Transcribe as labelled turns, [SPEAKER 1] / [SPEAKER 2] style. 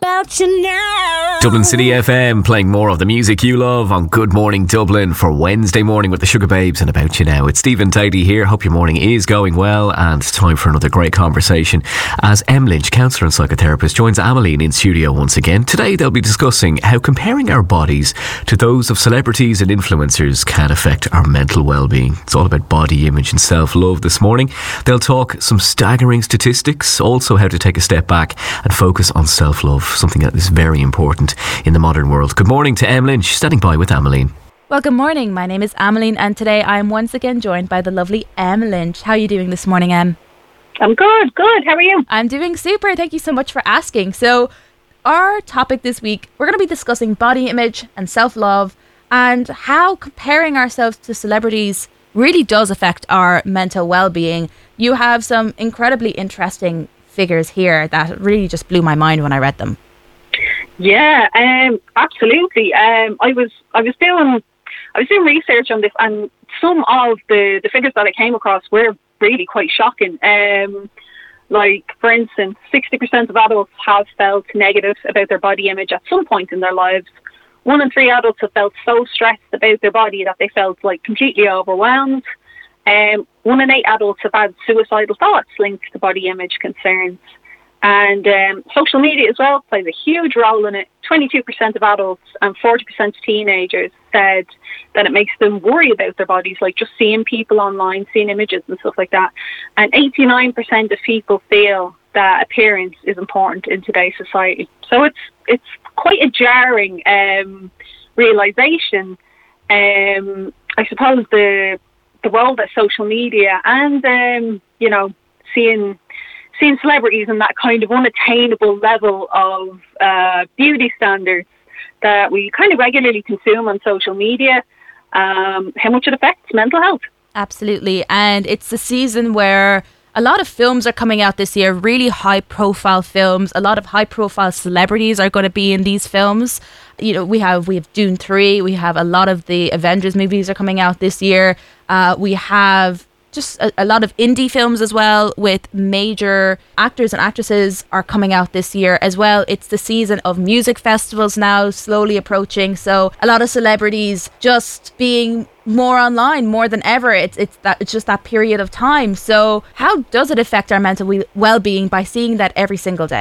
[SPEAKER 1] about you now.
[SPEAKER 2] Dublin City FM playing more of the music you love on Good Morning Dublin for Wednesday morning with the Sugar Babes and About You Now. It's Stephen Tidy here. Hope your morning is going well, and it's time for another great conversation as Em Lynch, counsellor and psychotherapist, joins Ameline in studio once again. Today they'll be discussing how comparing our bodies to those of celebrities and influencers can affect our mental well-being. It's all about body image and self-love this morning. They'll talk some staggering statistics, also how to take a step back and focus on self-love, something that is very important in the modern world. Good morning to Em Lynch, standing by with Ameline.
[SPEAKER 3] Well, good morning. My name is Ameline, and today I am once again joined by the lovely Em Lynch. How are you doing this morning, Em?
[SPEAKER 4] I'm good. How are you?
[SPEAKER 3] I'm doing super. Thank you so much for asking. So, our topic this week, we're going to be discussing body image and self-love and how comparing ourselves to celebrities really does affect our mental well-being. You have some incredibly interesting figures here that really just blew my mind when I read them.
[SPEAKER 4] Yeah, absolutely. I was doing research on this, and some of the figures that I came across were really quite shocking. Like, for instance, 60% of adults have felt negative about their body image at some point in their lives. 1 in 3 adults have felt so stressed about their body that they felt like completely overwhelmed. 1 in 8 adults have had suicidal thoughts linked to body image concerns. And social media as well plays a huge role in it. 22% of adults and 40% of teenagers said that it makes them worry about their bodies, like just seeing people online, seeing images and stuff like that. And 89% of people feel that appearance is important in today's society. So it's quite a jarring realisation. I suppose the role that social media and seeing celebrities in that kind of unattainable level of beauty standards that we kind of regularly consume on social media, how much it affects mental health. Absolutely.
[SPEAKER 3] And it's a season where a lot of films are coming out this year, really high profile films. A lot of high profile celebrities are going to be in these films. You know, we have Dune 3, we have a lot of the Avengers movies are coming out this year. We have just a lot of indie films as well, with major actors and actresses are coming out this year as well. It's the season of music festivals now, slowly approaching. So a lot of celebrities just being more online more than ever. It's just that period of time. So how does it affect our mental well-being by seeing that every single day?